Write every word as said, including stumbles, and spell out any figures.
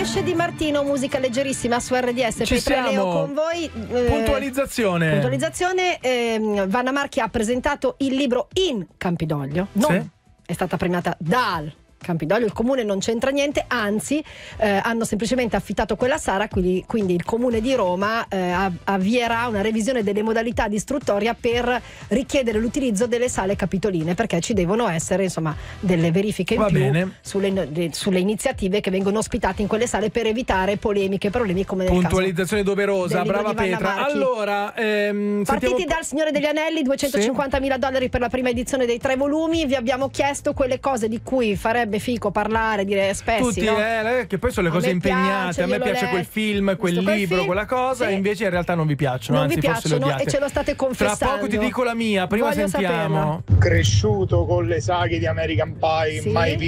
Pesce di Martino, musica leggerissima su R D S. Ci Petra e Leo siamo. con voi. Eh, Puntualizzazione. Puntualizzazione. ehm, Vanna Marchi ha presentato il libro in Campidoglio. Non Sì. è stata premiata dal Campidoglio, il comune non c'entra niente, anzi eh, hanno semplicemente affittato quella sala, quindi, quindi il comune di Roma eh, av- avvierà una revisione delle modalità di istruttoria per richiedere l'utilizzo delle sale capitoline, perché ci devono essere insomma delle verifiche in Va più bene. sulle, de- sulle iniziative che vengono ospitate in quelle sale per evitare polemiche e problemi come nel Puntualizzazione doverosa, del libro brava di Vanna Petra. Marchi. Allora, ehm, Partiti sentiamo... dal Signore degli Anelli, duecentocinquantamila dollari per la prima edizione dei tre volumi. Vi abbiamo chiesto quelle cose di cui farebbe fico parlare, dire spessi, Tutti, no? eh, che poi sono le A cose me impegnate. piace, a me io l'ho piace quel letto, film, quel visto quel libro, film, quella cosa, sì. e invece in realtà non vi piacciono. Non anzi, vi forse le piacciono odiate. e ce lo state confessando. Tra poco ti dico la mia, prima Voglio sentiamo. saperla. Cresciuto con le saghe di American Pie, Sì. mai visto